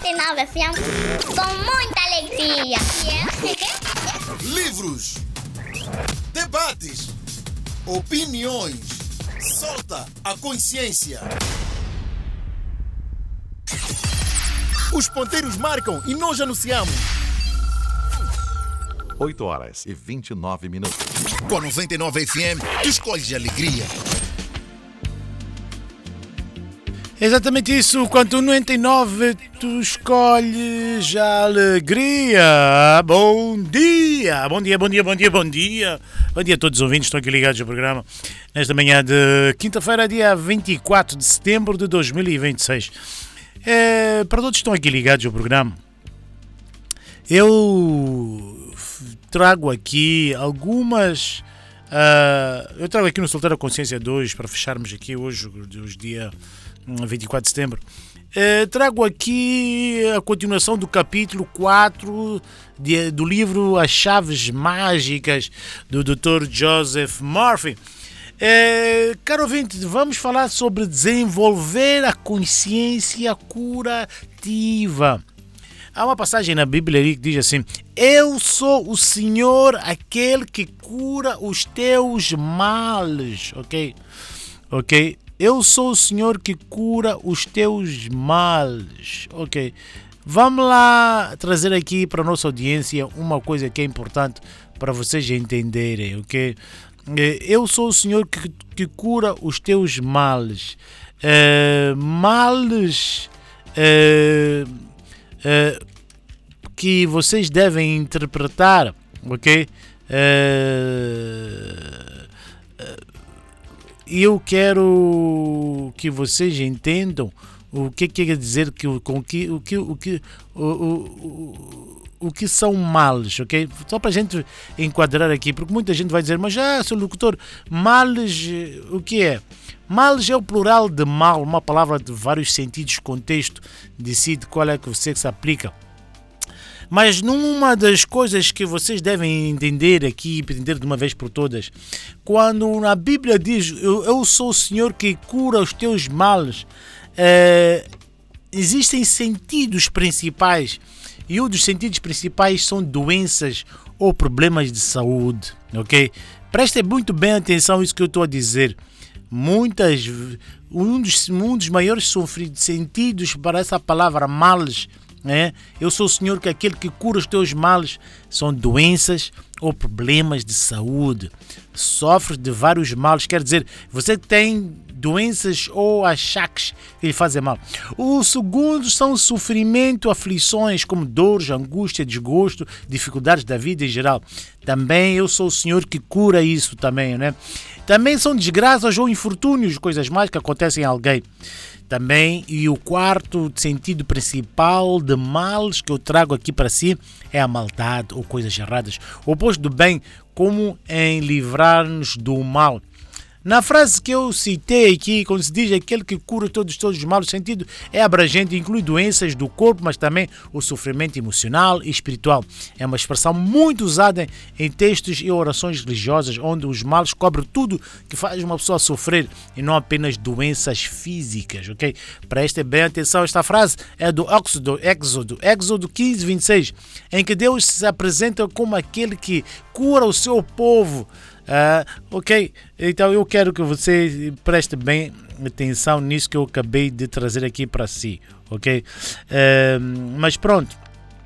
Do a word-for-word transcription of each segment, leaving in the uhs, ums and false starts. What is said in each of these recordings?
noventa e nove F M com muita alegria. Livros, debates, opiniões. Solta a consciência. Os ponteiros marcam e nós anunciamos. oito horas e vinte e nove minutos. Com a noventa e nove F M, tu escolhes alegria. Exatamente isso, quanto noventa e nove tu escolhes a alegria. Bom dia, bom dia, bom dia, bom dia, bom dia. Bom dia a todos os ouvintes, estão aqui ligados ao programa. Nesta manhã de quinta-feira, dia vinte e quatro de setembro de dois mil e vinte e seis. É, para todos que estão aqui ligados ao programa, eu trago aqui algumas... Uh, eu trago aqui no Solteiro a Consciência dois, para fecharmos aqui hoje, os dia vinte e quatro de setembro. Uh, trago aqui a continuação do capítulo quatro de, do livro As Chaves Mágicas, do doutor Joseph Murphy. Uh, caro ouvinte, vamos falar sobre desenvolver a consciência curativa. Há uma passagem na Bíblia ali que diz assim: eu sou o Senhor, aquele que cura os teus males, ok? Ok? Eu sou o Senhor que cura os teus males, ok? Vamos lá trazer aqui para a nossa audiência uma coisa que é importante para vocês entenderem, ok? Eu sou o Senhor que, que cura os teus males. Uh, males... Uh, Uh, que vocês devem interpretar, ok? E uh, uh, eu quero que vocês entendam o que quer dizer que com que o que o que o, o, o, o que são males, ok? Só para a gente enquadrar aqui, porque muita gente vai dizer, mas já, ah, seu locutor, males, o que é? Males é o plural de mal, uma palavra de vários sentidos, contexto, decide qual é que você se aplica. Mas numa das coisas que vocês devem entender aqui, entender de uma vez por todas, quando na Bíblia diz, eu, eu sou o Senhor que cura os teus males, é, existem sentidos principais, e um dos sentidos principais são doenças ou problemas de saúde, ok? Prestem muito bem atenção a isso que eu estou a dizer. Muitas, um dos, um dos maiores sentidos para essa palavra males, né? Eu sou o Senhor que é aquele que cura os teus males, são doenças ou problemas de saúde. Sofre de vários males, quer dizer, você tem doenças ou achaques que lhe fazem mal. O segundo são sofrimento, aflições como dores, angústia, desgosto, dificuldades da vida em geral. Também eu sou o Senhor que cura isso também, né? Também são desgraças ou infortúnios, coisas mais que acontecem a alguém. Também, e o quarto sentido principal de males que eu trago aqui para si é a maldade ou coisas erradas. O oposto do bem, como em livrar-nos do mal. Na frase que eu citei aqui, quando se diz aquele que cura todos, todos os males, o sentido é abrangente, inclui doenças do corpo, mas também o sofrimento emocional e espiritual. É uma expressão muito usada em textos e orações religiosas, onde os males cobrem tudo que faz uma pessoa sofrer e não apenas doenças físicas, ok? Prestem bem atenção, esta frase é do Éxodo, Éxodo, Éxodo quinze, vinte e seis, em que Deus se apresenta como aquele que cura o seu povo. Uh, ok, então eu quero que você preste bem atenção nisso que eu acabei de trazer aqui para si, ok? Uh, mas pronto,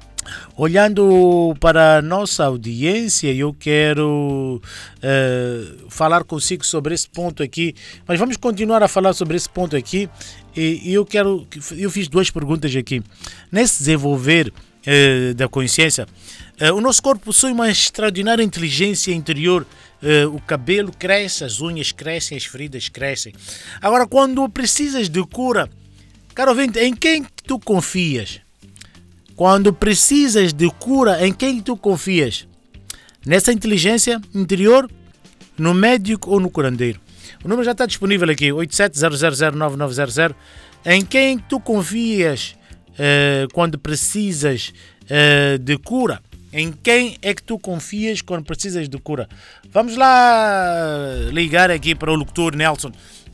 olhando para a nossa audiência, eu quero uh, falar consigo sobre esse ponto aqui, mas vamos continuar a falar sobre esse ponto aqui, e, e eu quero, eu fiz duas perguntas aqui. Nesse desenvolver uh, da consciência, uh, o nosso corpo possui uma extraordinária inteligência interior. Uh, o cabelo cresce, as unhas crescem, as feridas crescem. Agora, quando precisas de cura, caro ouvinte, em quem tu confias? Quando precisas de cura, em quem tu confias? Nessa inteligência interior, no médico ou no curandeiro? O número já está disponível aqui, oito sete zero zero zero nove nove zero zero. Em quem tu confias uh, quando precisas uh, de cura? Em quem é que tu confias quando precisas de cura? Vamos lá ligar aqui para o locutor Nelson.